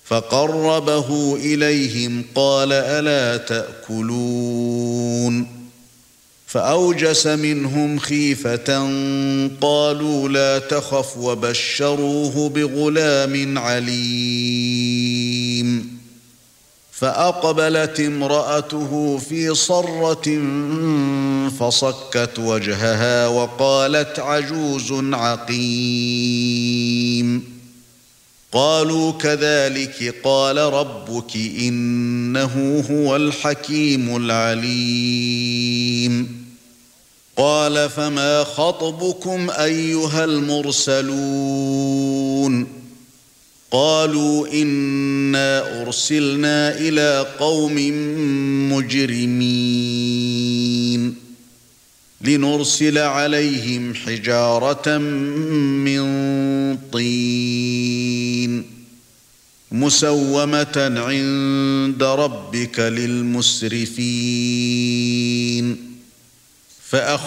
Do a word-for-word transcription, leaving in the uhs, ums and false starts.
فقربه إليهم قال ألا تأكلون فأوجس منهم خيفة قالوا لا تخف وبشروه بغلام عليم فأقبلت امرأته في صرة فصكت وجهها وقالت عجوز عقيم قالوا كذلك قال ربك إنه هو الحكيم العليم قال فما خطبكم أيها المرسلون قالوا إنا أرسلنا إلى قوم مجرمين لنرسل عليهم حجارة من طين مسومة عند ربك للمسرفين فأخذ